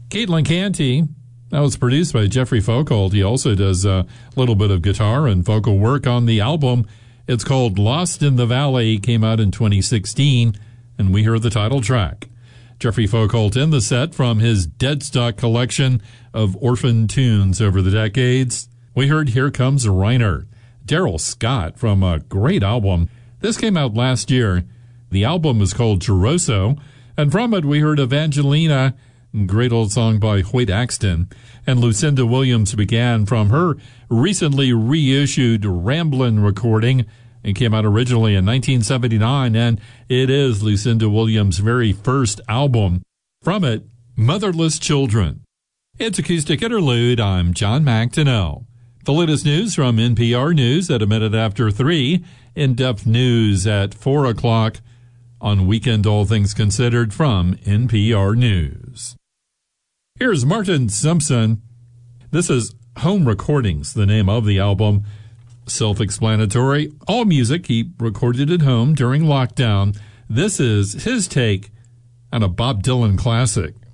Caitlin Canty. That was produced by Jeffrey Foucault. He also does a little bit of guitar and vocal work on the album. It's called Lost in the Valley, came out in 2016, and we heard the title track. Jeffrey Foucault in the set from his Deadstock collection of orphan tunes over the decades. We heard Here Comes Reiner, Daryl Scott from a great album. This came out last year. The album is called Choroso, and from it we heard Evangelina, great old song by Hoyt Axton. And Lucinda Williams began from her recently reissued Ramblin' recording. It came out originally in 1979, and it is Lucinda Williams' very first album. From it, Motherless Children. It's Acoustic Interlude. I'm John McDonnell. The latest news from NPR News at a minute after 3. In-depth news at 4 o'clock on Weekend All Things Considered from NPR News. Here's Martin Simpson. This is Home Recordings, the name of the album. Self-explanatory. All music he recorded at home during lockdown. This is his take on a Bob Dylan classic.